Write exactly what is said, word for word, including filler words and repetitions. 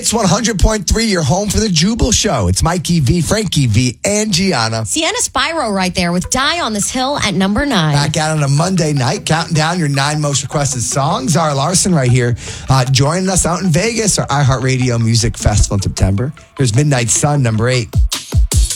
Hits one hundred point three, your home for the Jubal Show. It's Mikey V, Frankie V, and Gianna. Sienna Spyro right there with Die on This Hill at number nine. Back out on a Monday night, counting down your nine most requested songs. Zara Larson right here, uh, joining us out in Vegas, our iHeartRadio Music Festival in September. Here's Midnight Sun, number eight.